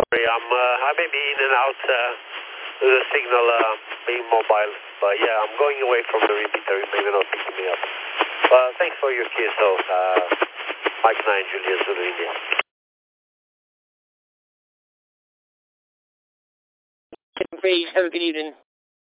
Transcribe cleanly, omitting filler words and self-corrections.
I may be in and out with the signal being mobile, but yeah, I'm going away from the repeater. It may not picking me up. But thanks for your QSO, Mike 9, Julia Zulu India. Have a good evening.